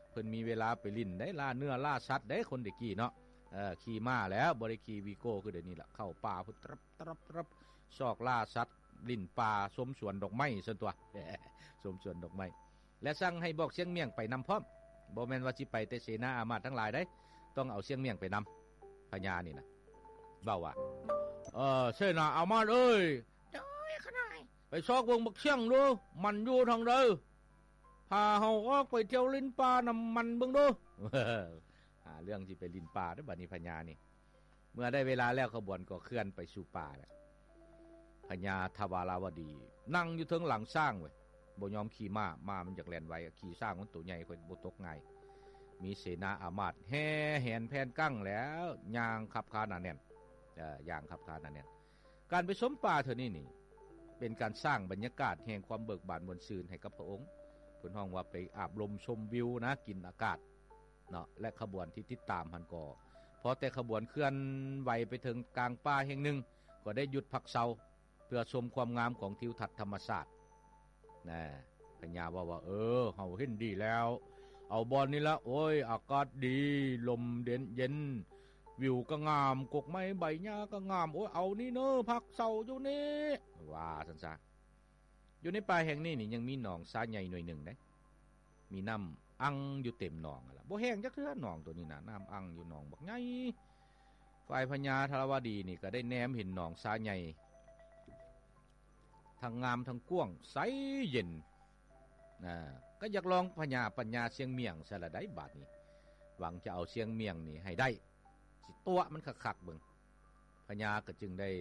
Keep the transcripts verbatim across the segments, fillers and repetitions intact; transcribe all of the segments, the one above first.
เพิ่นมีเวลาไปลิ้นได้ล่าเนื้อล่าสัตว์ได้คนเด็กกี้เนาะเออขี่ม้าแล้วบ่ได้ขี่วีโก้คือเดี๋ยวนี้ล่ะเข้าป่าพุ่นตรับตรับตรับซอกล่าสัตว์ลิ้นป่าสมสวนดอกไม้ซั่นตัวสมสวนดอกไม้และสั่งให้บอกเสียงเมียงไปนำพร้อมบ่แม่นว่าสิไปแต่เสนาอามาตย์ทั้งหลายได้ต้องเอาเสียงเมียงไปนำพญานี่นะเว้าว่าเออเสนาอามาตย์เอ้ยโดยขนายไปซอกเบิ่งบักเสียงดูมันอยู่ทางใดพาเฮาออกไปเที่ยวลิ้นป่านำมันเบิ่งดูหาเรื่องสิไปลิ้นป่าเด้อบัดนี้พญานี่เมื่อได้เวลาแล้วขบวนก็เคลื่อนไปสู่ป่าแล้วพญาทวาราวดีนั่งอยู่เทิงหลังสร้างเว้ยบ่ยอมขี่ม้าม้ามันอยากแล่นไวขี่สร้างมันตัวใหญ่ค่อยบ่ตกง่ายมีเสนาอามาตย์แห่แหนแผ่นกั้งแล้วย่างขับคาหนาแน่นเอ่อย่างขับคาหนาแน่นการไปสมป่าเท่านี้นี่เป็นการสร้างบรรยากาศแห่งความเบิกบานมวลซื่นให้กับพระองค์เพิ่นฮ้องว่าไปอาบลมชมวิวนะกินอากาศเนาะและขบวนที่ติดตามหันก็พอแต่ขบวนเคลื่อนไหวไปถึงกลางป่าแห่งหนึ่งก็ได้หยุดพักเซาเพื่อชมความงามของทิวทัศน์ธรรมชาตินะพญาว่าว่าเออเฮาเห็นดีแล้วเอาบอนนี่ละโอ้ยอากาศดีลมเด่นเย็นวิวก็งามกกไม้ใบหญ้าก็งามโอ้ยเอานี่เนอะพักเซาอยู่นี่ว่าซั่นซะอยู่ในป่าแห่งนี้นี่ยังมีหนองสาใหญ่หน่วยหนึ่งเด้มีน้ำอังอยู่เต็มหนองล่ะบ่แห้งจักเทื่อหนองตัวนี้น่ะน้ำอังอยู่หนองบักใหญ่ฝ่ายพญาธารวดีนี่ก็ได้แนมเห็นหนองสาใหญ่ทั้งงามทั้งกว้างใสเย็นนะก็อยากลองพญาปัญญาเสียงเมียงซะละได้บาดนี้หวังจะเอาเสียงเมียงนี่ให้ได้สิตัวมันคักๆเบิ่งพญาก็จึงได้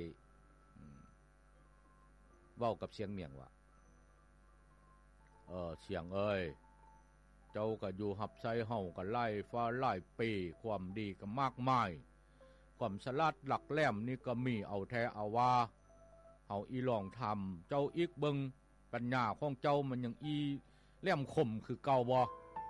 เว้ากับเสียงเมียงว่าเออเสียงเอ้ยเจ้าก็อยู่หับไสเฮาก็ไล่ฟ้าไล่ปีความดีก็มากมายความสลัดหลักแหลมนี่ก็มีเอาแท้เอาว่าเฮาอีลองทำเจ้าอีกเบิ่งปัญญาของเจ้ามันยังอีแหลมคมคือเก่าบ่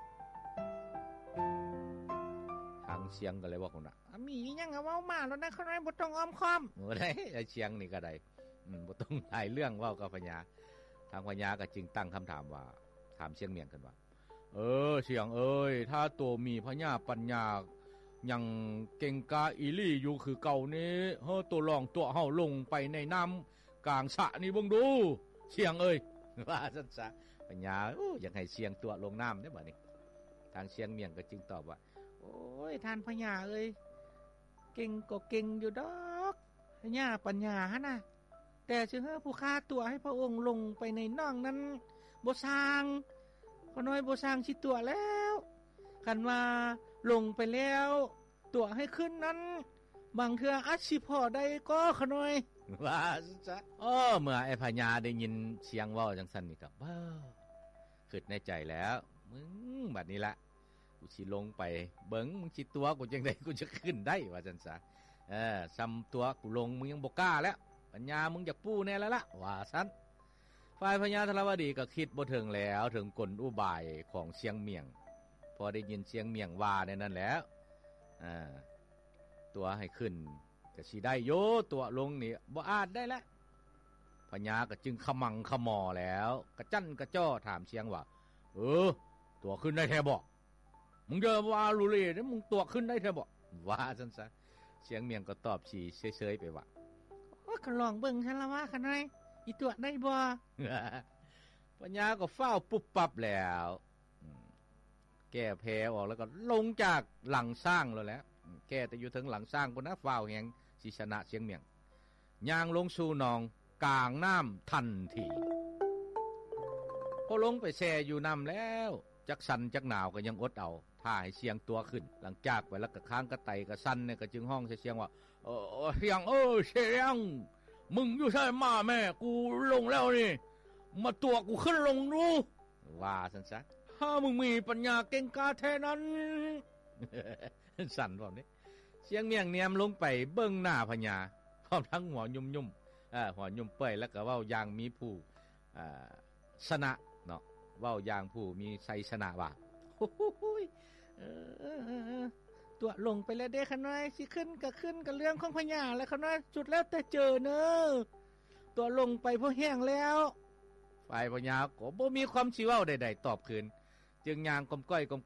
ทางเสียงก็เลยว่าคนน่ะมียังก็เว้ามาแล้วนะขนายบ่ต้องอ้อมค้อมโอ้ได้เสียงนี่ก็ได้อืมบ่ต้องหลายเรื่องเว้ากับพญาทางพญาก็จึงตั้งคำถามว่าถามเสียงเมียงกันว่าเออเสียงเอ้ยถ้าตัวมีพญาปัญญายังเก่งกาอีลี่อยู่คือเก่านี้เฮาตัวลองตัวเฮาลงไปในน้ำกลางสระนี่เบิ่งดูเสียงเอ้ยว่าซั่นซะพญาโอ้อยากให้เสียงตัวลงน้ำได้บัดนี้ทางเสียงเมียงก็จึงตอบว่าโอ้ยท่านพญาเอ้ยเก่งก็เก่งอยู่ดอกพญาปัญญาหั่นน่ะแต่สิเฮาผู้ฆ่าตัวให้พระองค์ลงไปในน่องนั้นบ่สร้างขน้อยบ่สร้างสิตัวแล้วคันว่าลงไปแล้วตัวให้ขึ้นนั้นบางเทื่ออาจสิพอได้ก็ขน้อยว่าซะอ้อเมื่อไอ้พญาได้ยินเสียงเว้าจังซั่นนี่ก็เบ้อคิดในใจแล้วมึงบัดนี้ละกูสิลงไปเบิ่งมึงสิตัวกูจังได๋กูจะขึ้นได้ว่าซั่นซะเออซ้ำตัวกูลงมึงยังบ่กล้าแล้วปัญญามึงอยากปู้แน่แล้วล่ะว่าซั่นฝ่ายพญาธารวดีก็คิดบ่ถึงแล้วถึงกลอุบายของเสียงเมียงพอได้ยินเสียงเมียงว่าในนั้นแล้วอ่าตัวให้ขึ้นก็สิได้โยตัวลงนี่บ่อาจได้แล้วพญาก็จึงขมังขมอแล้วกระจั่นกระจ้อถามเสียงว่าเออตัวขึ้นได้แท้บ่มึงจะว่าลุเล่เด้มึงตัวขึ้นได้แท้บ่ว่าซั่นซะเสียงเมียงก็ตอบสิเฉยๆไปว่าว่าก็ลองเบิ่งซั่นล่ะว่าคั่นไดอีตัวได้บ่ปัญญาก็ฟ้าวปุ๊บปั๊บแล้วแก้แพ้ออกแล้วก็ลงจากหลังสร้างแล้วแหละแก้แต่อยู่ถึงหลังสร้างพุ่นนะฟ้าวแฮงสิชนะเสียงเมียงย่างลงสู่หนองกลางน้ำทันทีพอลงไปแช่อยู่น้ำแล้วจักสั่นจักหนาวก็ยังอดเอาท่าให้เสียงตัวขึ้นหลังจากไปแล้วก็ค้างกระไตกระสั่นเนี่ยก็จึงห้องเสียงว่าเออเสียงเออเสียงมึงอยู่ใช่มาแม่กูลงแล้วนี่มาตัวกูขึ้นลงดูว่าซั่นซะถ้ามึงมีปัญญาเก่งกาแท้นั้นสั่นพร้อมนี้เสียงเมียงเนียมลงไปเบิ่งหน้าพญาพร้อมทั้งหัวยุ่มๆอ่าหัวยุ่มเปื่อยแล้วก็เว้าอย่างมีผู้อ่าชนะเนาะเว้าอย่างผู้มีชัยชนะว่าโอ้โหเออตัวลงไปแล้วเด้ขน้อยสิขึ้นก็ขึ้นก็เรื่องของพญาแล้วขน้อยจุดแล้วแต่เจอเนอะตัวลงไปเพราะแห้งแล้วฝ่ายพญาก็บ่มีความสิเว้าใดๆตอบคืนจึงย่างก้มก้อยก้ม